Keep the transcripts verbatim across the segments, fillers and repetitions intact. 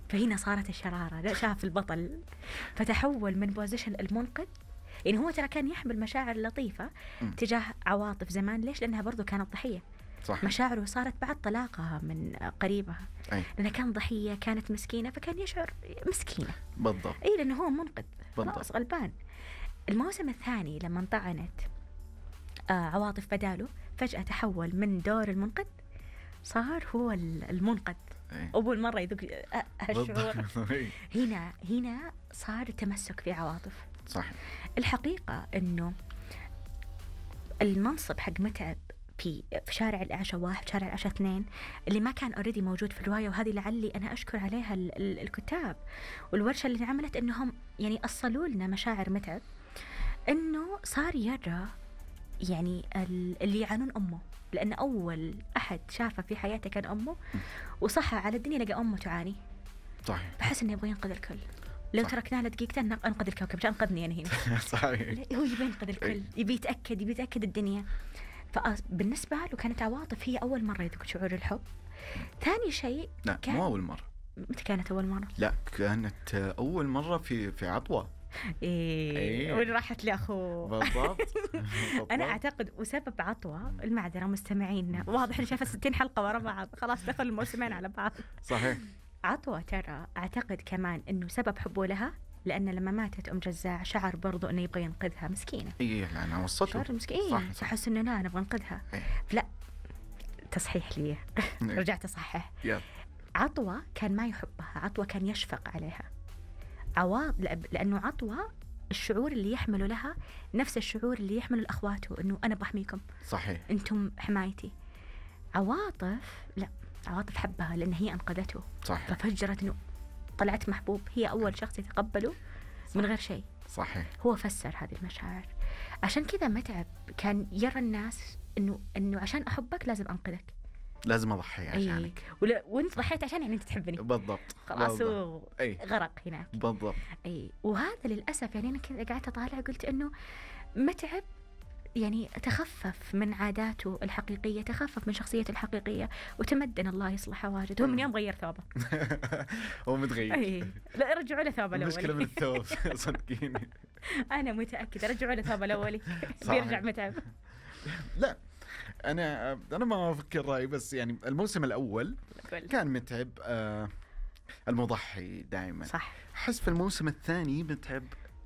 فهنا صارت الشرارة، لا شاف البطل فتحول من بوزيشن المنقذ. يعني هو ترى كان يحمل مشاعر لطيفة م. تجاه عواطف زمان. ليش؟ لأنها برضو كانت ضحية. صح. مشاعره صارت بعد طلاقها من قريبها. أي. لأنها كانت ضحية، كانت مسكينة، فكان يشعر مسكينة. بالضبط. أي لأنه هو منقذ، خلاص غلبان. الموسم الثاني لما انطعنت آه عواطف بداله، فجأة تحول من دور المنقذ صار هو المنقذ. أي. أول مرة يذوق هالشعور. هنا هنا صار التمسك في عواطف. صح. الحقيقة إنه المنصب حق متعب في في شارع الأعشى واحد، شارع الأعشى اثنين، اللي ما كان أوريدي موجود في الرواية، وهذه لعلي أنا أشكر عليها ال ال الكتاب والورشة اللي عملت، إنهم يعني أصلوا لنا مشاعر متعب، إنه صار يرى يعني اللي يعانون أمه، لأن أول أحد شافه في حياته كان أمه، وصحى على الدنيا لقى أمه تعاني. صحيح. بحس إنه يبغى ينقذ الكل. لو تركنا له دقيقتين أنقذ الكوكب، مش أنقذني أنا هنا. صحيح. هو يبي ينقذ الكل، يبي يتأكد، يبي يتأكد الدنيا. فبالنسبة له كانت عواطف هي أول مرة يذوق شعور الحب. ثاني شيء لا كان مو أول مرة. متى كانت أول مرة؟ لا كانت أول مرة في في عطوة. إيه, إيه. وين راحت لأخوه؟ بالضبط. أنا أعتقد وسبب عطوة، المعذرة مستمعين، واضح إن شايفة ستين حلقة ورا بعض، خلاص دخل الموسمين على بعض. صحيح. عطوة ترى أعتقد كمان إنه سبب حبه لها، لأن لما ماتت أم جزاع شعر برضو إنه يبغى ينقذها، مسكينة. إيه أنا وصلته. شعر مسكين. صح. صح. أحس إنه لا نبغى ننقذها. إيه. لا تصحيح لي. رجعت أصحح. يلا. عطوة كان ما يحبها، عطوة كان يشفق عليها. عواط لأنه عطوة الشعور اللي يحمله لها نفس الشعور اللي يحمله لأخواته، إنه أنا بحميكم. صحيح. أنتم حمايتي. عواطف لا، عواطف حبها لأن هي أنقذته. صحيح. ففجرت إنه طلعت محبوب، هي أول شخص يتقبله من غير شيء. صحيح. هو فسر هذه المشاعر. عشان كذا متعب كان يرى الناس إنه إنه عشان أحبك لازم أنقذك، لازم أضحي عشانك. ولا وأنت ضحيت عشان يعني أنت تحبني. بالضبط. خلاص غرق هناك. بالضبط. أي. وهذا للأسف يعني أنا كذا قعدت أطالع قلت إنه متعب يعني تخفف من عاداته الحقيقية، تخفف من شخصيته الحقيقية، وتمدن الله يصلح واجد. هو من يوم غير ثوبه. هو متغير. أي. لا رجعوا له ثوبه الأولي. المشكلة من الثوب صدقيني. أنا متأكدة رجعوا له ثوبه الأولي بيرجع متعب. لا أنا أنا ما أفكر رأيي، بس يعني الموسم الأول كان متعب آه المضحي دائما. صح. حس في الموسم الثاني متعب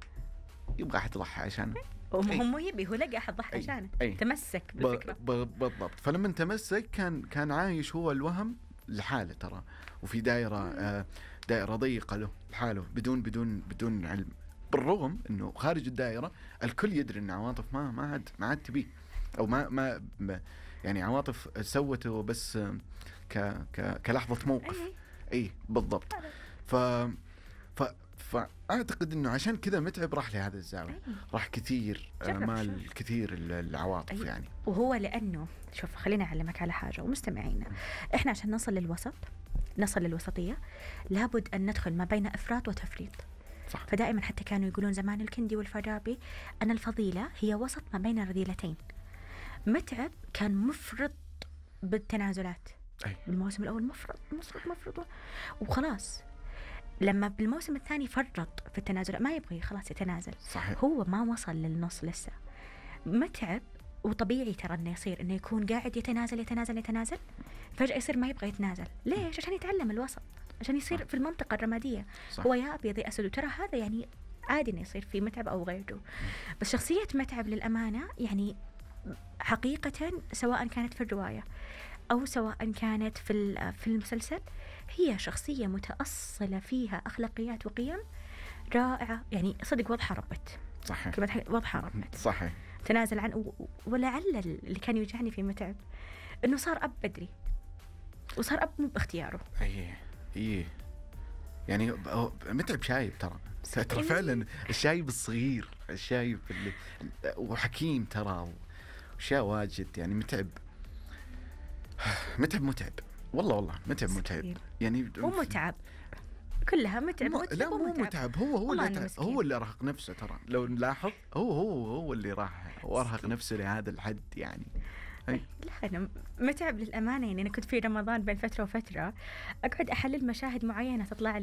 يبغى أحد يضحي عشانه. وهم يبي هو لقى أحد ضحي عشانه. تمسك بالفكرة. بالضبط. فلما تمسك كان كان عايش هو الوهم لحاله ترى، وفي دائرة آه دائرة ضيقة له لحاله بدون بدون بدون علم. بالرغم إنه خارج الدائرة الكل يدري إن عواطف ما ما عاد ما عاد تبيه، أو ما ما يعني عواطف سوته بس ك ك كلحظة موقف. أي, أي بالضبط. ف ف فأعتقد إنه عشان كذا متعب راح لهذا الزاوية. أيه. راح كثير مال كثير العواطف. أيه. يعني وهو لأنه شوف خلينا أعلمك على حاجة ومستمعينا، إحنا عشان نصل للوسط، نصل للوسطية، لابد أن ندخل ما بين إفراط وتفريط. صح. فدائما حتى كانوا يقولون زمان الكندي والفارابي أن الفضيلة هي وسط ما بين الرذيلتين. متعب كان مفرط بالتنازلات. أيه. بالموسم الأول مفرط مفرط مفرط وخلاص. لما بالموسم الثاني فرط في التنازل، ما يبغي خلاص يتنازل. صحيح. هو ما وصل للنص لسه. متعب وطبيعي ترى انه يصير انه يكون قاعد يتنازل يتنازل يتنازل فجأة يصير ما يبغى يتنازل. ليش؟ عشان يتعلم الوسط، عشان يصير صح. في المنطقة الرمادية. صح. هو يا أبيض يا أسود، وترى هذا يعني عادي انه يصير في متعب أو غيره. بس شخصية متعب للأمانة يعني حقيقة سواء كانت في الرواية أو سواء كانت في في المسلسل هي شخصية متأصلة فيها أخلاقيات وقيم رائعة. يعني صدق وضحها ربت. صحيح. وضحها ربت. صحيح. تنازل عن ولعل اللي كان يوجعني في متعب إنه صار أب بدري، وصار أب مو باختياره. أيه إيه يعني متعب شايب ترى ترى فعلا الشايب الصغير، الشايب اللي وحكيم ترى وشيء واجد. يعني متعب متعب متعب والله والله متعب متعب يعني مو متعب كلها متعب. م... لا مو متعب. متعب هو هو اللي هو اللي أرهق نفسه ترى. لو نلاحظ هو هو هو اللي راح وأرهق نفسه لهذا الحد يعني. أي. لا أنا متعب للأمانة. يعني أنا كنت في رمضان بين فترة وفترة أقعد أحلل مشاهد معينة تطلع